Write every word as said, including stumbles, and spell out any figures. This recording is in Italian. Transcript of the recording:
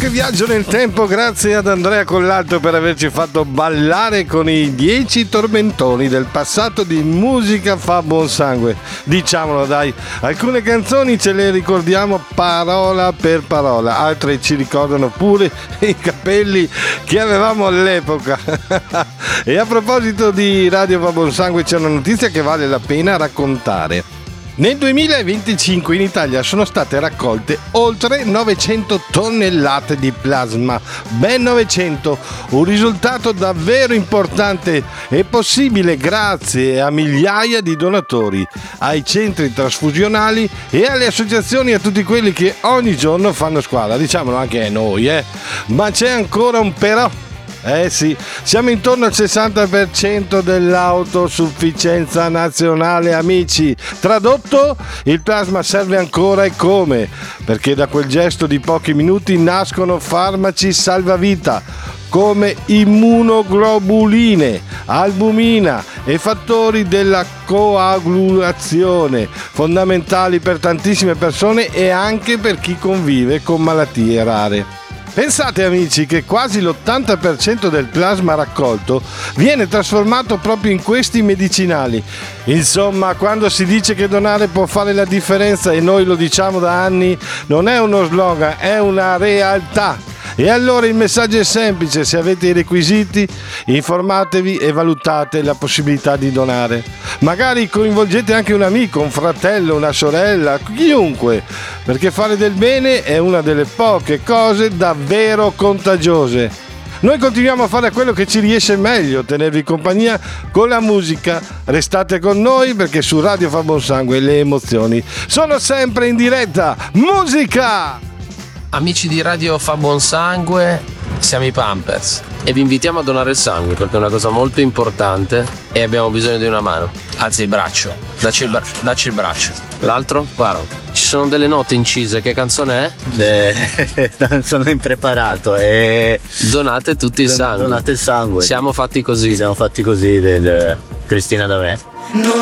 che viaggio nel tempo, grazie ad Andrea Collalto per averci fatto ballare con i dieci tormentoni del passato di Musica fa buon sangue. Diciamolo dai, alcune canzoni ce le ricordiamo parola per parola, altre ci ricordano pure i capelli che avevamo all'epoca. E a proposito di Radio fa buon sangue, c'è una notizia che vale la pena raccontare. Nel duemilaventicinque in Italia sono state raccolte oltre novecento tonnellate di plasma, ben novecento, un risultato davvero importante e possibile grazie a migliaia di donatori, ai centri trasfusionali e alle associazioni, a tutti quelli che ogni giorno fanno squadra, diciamolo anche a noi, eh. Ma c'è ancora un però. Eh sì, siamo intorno al sessanta per cento dell'autosufficienza nazionale, amici. Tradotto, il plasma serve ancora e come? Perché da quel gesto di pochi minuti nascono farmaci salvavita come immunoglobuline, albumina e fattori della coagulazione, fondamentali per tantissime persone e anche per chi convive con malattie rare. Pensate amici che quasi l'ottanta per cento del plasma raccolto viene trasformato proprio in questi medicinali. Insomma, quando si dice che donare può fare la differenza, e noi lo diciamo da anni, non è uno slogan, è una realtà. E allora il messaggio è semplice: se avete i requisiti, informatevi e valutate la possibilità di donare. Magari coinvolgete anche un amico, un fratello, una sorella, chiunque, perché fare del bene è una delle poche cose davvero contagiose. Noi continuiamo a fare quello che ci riesce meglio, tenervi compagnia con la musica. Restate con noi perché su Radio fa buon sangue le emozioni sono sempre in diretta. Musica! Amici di Radio fa buon sangue, siamo i Pampers e vi invitiamo a donare il sangue perché è una cosa molto importante e abbiamo bisogno di una mano. Alza il braccio, dacci il, bra- dacci il braccio. L'altro? Guarda, ci sono delle note incise, che canzone è? Eh, sono impreparato e... Donate tutti il sangue. Donate il sangue. Siamo fatti così. Siamo fatti così del Cristina D'Avè.